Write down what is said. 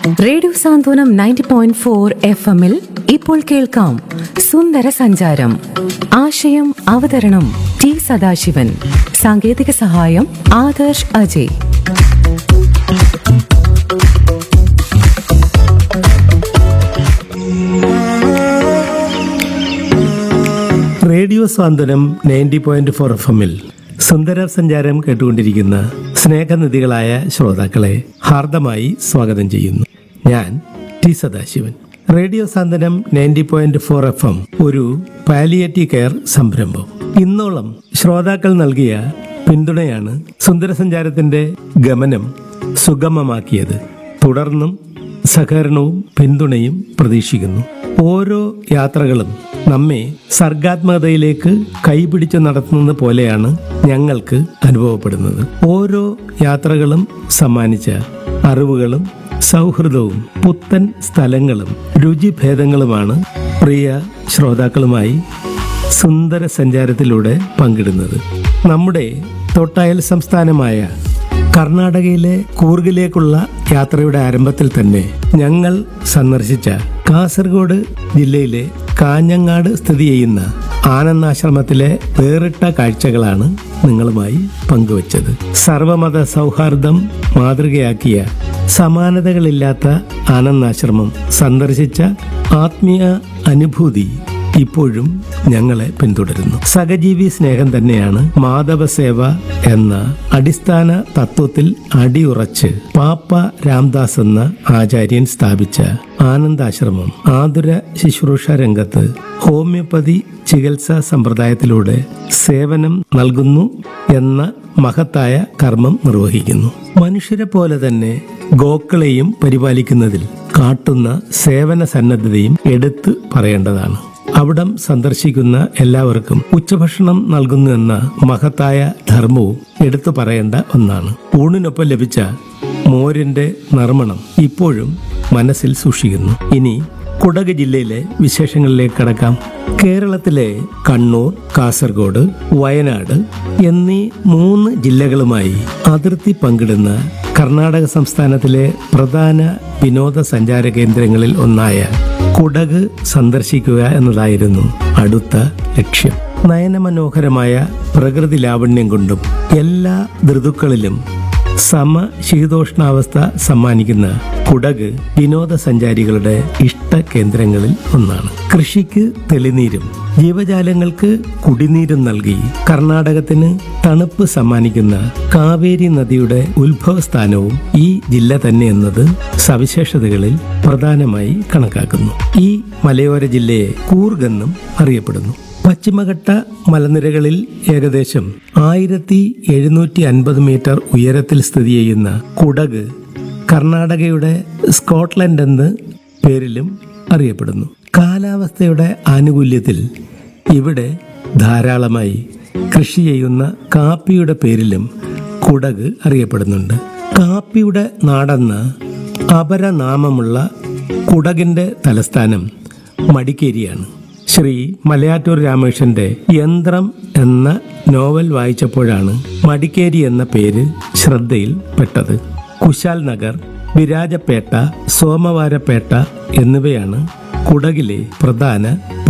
Radio സാന്ത്വനം 90.4 FM-ൽ ഇപ്പോൾ കേൾക്കാം സുന്ദര സഞ്ചാരം. ആശയം അവതരണം ടി സദാശിവൻ. സാങ്കേതിക സഹായം ആദർശ് അജയ്. റേഡിയോ സാന്ത്വനം 90.4 FM-ൽ സുന്ദര സഞ്ചാരം കേട്ടുകൊണ്ടിരിക്കുന്ന സ്നേഹനിധികളായ ശ്രോതാക്കളെ ഹാർദമായി സ്വാഗതം ചെയ്യുന്നു. ഞാൻ ടി സദാശിവൻ. റേഡിയോ സാന്ത്വനം 90.4 FM ഒരു പാലിയേറ്റീവ് കെയർ സംരംഭം. ഇന്നോളം ശ്രോതാക്കൾ നൽകിയ പിന്തുണയാണ് സുന്ദര സഞ്ചാരത്തിന്റെ ഗമനം സുഗമമാക്കിയത്. തുടർന്നും സഹകരണവും പിന്തുണയും പ്രതീക്ഷിക്കുന്നു. ഓരോ യാത്രകളും നമ്മെ സർഗാത്മകതയിലേക്ക് കൈപിടിച്ചു നടത്തുന്നത് പോലെയാണ് ഞങ്ങൾക്ക് അനുഭവപ്പെടുന്നത്. ഓരോ യാത്രകളും സമ്മാനിച്ച അറിവുകളും സൗഹൃദവും പുത്തൻ സ്ഥലങ്ങളും രുചിഭേദങ്ങളുമാണ് പ്രിയ ശ്രോതാക്കളുമായി സുന്ദര സഞ്ചാരത്തിലൂടെ പങ്കിടുന്നത്. നമ്മുടെ തൊട്ടയൽ സംസ്ഥാനമായ കർണാടകയിലെ കൂർഗിലേക്കുള്ള യാത്രയുടെ ആരംഭത്തിൽ തന്നെ ഞങ്ങൾ സന്ദർശിച്ച കാസർഗോഡ് ജില്ലയിലെ കാഞ്ഞങ്ങാട് സ്ഥിതി ചെയ്യുന്ന ആനന്ദാശ്രമത്തിലെ വേറിട്ട കാഴ്ചകളാണ് നിങ്ങളുമായി പങ്കുവച്ചത്. സർവമത സൗഹാർദ്ദം മാതൃകയാക്കിയ സമാനതകളില്ലാത്ത ആനന്ദാശ്രമം സന്ദർശിച്ച ആത്മീയ അനുഭൂതി ഇപ്പോഴും ഞങ്ങളെ പിന്തുടരുന്നു. സഹജീവി സ്നേഹം തന്നെയാണ് മാധവ സേവ എന്ന അടിസ്ഥാന തത്വത്തിൽ അടിയുറച്ച് പാപ്പ രാംദാസ് എന്ന ആചാര്യൻ സ്ഥാപിച്ച ആനന്ദാശ്രമം ആതുര ശുശ്രൂഷ രംഗത്ത് ഹോമിയോപ്പതി ചികിത്സാ സമ്പ്രദായത്തിലൂടെ സേവനം നൽകുന്നു എന്ന മഹത്തായ കർമ്മം നിർവഹിക്കുന്നു. മനുഷ്യരെ പോലെ തന്നെ ഗോക്കളെയും പരിപാലിക്കുന്നതിൽ കാട്ടുന്ന സേവന സന്നദ്ധതയും എടുത്തു പറയേണ്ടതാണ്. അവിടം സന്ദർശിക്കുന്ന എല്ലാവർക്കും ഉച്ചഭക്ഷണം നൽകുന്നു എന്ന മഹത്തായ ധർമ്മവും എടുത്തു പറയേണ്ട ഒന്നാണ്. ഊണിനൊപ്പം ലഭിച്ച മോരിന്റെ നർമ്മണം ഇപ്പോഴും മനസ്സിൽ സൂക്ഷിക്കുന്നു. ഇനി കുടക് ജില്ലയിലെ വിശേഷങ്ങളിലേക്ക് കടക്കാം. കേരളത്തിലെ കണ്ണൂർ, കാസർഗോഡ്, വയനാട് എന്നീ 3 ജില്ലകളുമായി അതിർത്തി പങ്കിടുന്ന കർണാടക സംസ്ഥാനത്തിലെ പ്രധാന വിനോദസഞ്ചാര കേന്ദ്രങ്ങളിൽ ഒന്നായ കുടക് സന്ദർശിക്കുക എന്നതായിരുന്നു അടുത്ത ലക്ഷ്യം. നയനമനോഹരമായ പ്രകൃതി ലാവണ്യം കൊണ്ടും എല്ലാ ഋതുക്കളിലും സമശീതോഷ്ണാവസ്ഥ സമ്മാനിക്കുന്ന കുടക് വിനോദസഞ്ചാരികളുടെ ഇഷ്ട കേന്ദ്രങ്ങളിൽ ഒന്നാണ്. കൃഷിക്ക് തെളിനീരും ജീവജാലങ്ങൾക്ക് കുടിനീരും നൽകി കർണാടകത്തിന് തണുപ്പ് സമ്മാനിക്കുന്ന കാവേരി നദിയുടെ ഉത്ഭവസ്ഥാനവും ഈ ജില്ല തന്നെ എന്നത് സവിശേഷതകളിൽ പ്രധാനമായി കണക്കാക്കുന്നു. ഈ മലയോര ജില്ലയെ കൂർഗ് എന്നും അറിയപ്പെടുന്നു. പശ്ചിമഘട്ട മലനിരകളിൽ ഏകദേശം 1750 മീറ്റർ ഉയരത്തിൽ സ്ഥിതി ചെയ്യുന്ന കുടക് കർണാടകയുടെ സ്കോട്ട്ലൻഡ് എന്ന പേരിലും അറിയപ്പെടുന്നു. കാലാവസ്ഥയുടെ ആനുകൂല്യത്തിൽ ഇവിടെ ധാരാളമായി കൃഷി ചെയ്യുന്ന കാപ്പിയുടെ പേരിലും കുടക് അറിയപ്പെടുന്നുണ്ട്. കാപ്പിയുടെ നാടെന്ന അപരനാമമുള്ള കുടകിന്റെ തലസ്ഥാനം മടിക്കേരിയാണ്. ശ്രീ മലയാറ്റൂർ രാമകൃഷ്ണന്റെ യന്ത്രം എന്ന നോവൽ വായിച്ചപ്പോഴാണ് മടിക്കേരി എന്ന പേര് ശ്രദ്ധയിൽപ്പെട്ടത്. കുശാൽ നഗർ, വിരാജപേട്ട, സോമവാരപേട്ട എന്നിവയാണ് കുടകിലെ പ്രധാന